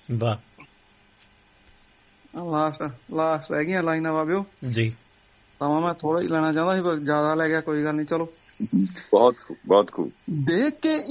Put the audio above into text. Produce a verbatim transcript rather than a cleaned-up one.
ਵਾਹ, last last ਰਹਿ ਗਈਆਂ ਲਾਈਨਾਂ ਬਾਬਿਓ ਜੀ। ਤਾਂ ਮੈਂ ਥੋੜਾ ਹੀ ਲੈਣਾ ਚਾਹੁੰਦਾ ਸੀ, ਜ਼ਿਆਦਾ ਲੈ ਗਿਆ ਕੋਈ ਗੱਲ ਨੀ। ਚਲੋ ਬਹੁਤ ਖੂਬ ਬਹੁਤ ਖੂਬ। ਦੇਖ ਕੇ